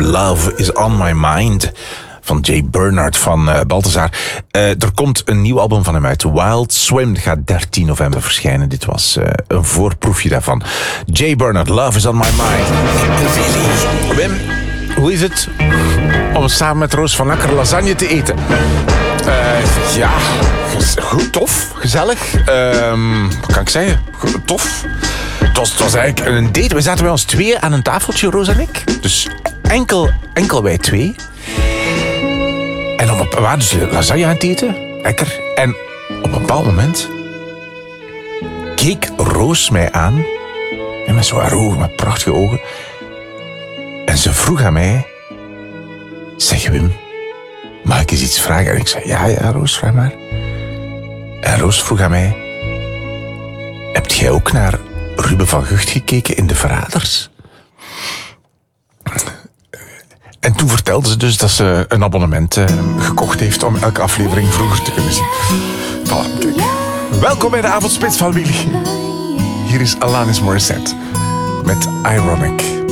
Love is on my mind van Jay Bernard van Balthazar. Er komt een nieuw album van hem uit. Wild Swim gaat 13 november verschijnen. Dit was een voorproefje daarvan. Jay Bernard, Love is on my mind. Wim, hoe is het om samen met Roos van Akker lasagne te eten? Ja, goed, tof, gezellig. Wat kan ik zeggen? Goed, tof. Het was eigenlijk een date. We zaten bij ons twee aan een tafeltje, Roos en ik. Dus enkel wij twee. En we waren dus lasagne aan het eten. Lekker. En op een bepaald moment keek Roos mij aan. En met zo'n ogen, met prachtige ogen. En ze vroeg aan mij: zeg Wim, mag ik eens iets vragen? En ik zei: ja, Roos, vraag maar. En Roos vroeg aan mij: heb jij ook naar Ruben van Gucht gekeken in De Verraders? En toen vertelde ze dus dat ze een abonnement gekocht heeft om elke aflevering vroeger te kunnen zien. Voilà, kijk. Welkom bij de Avondspits van Willy. Hier is Alanis Morissette met Ironic.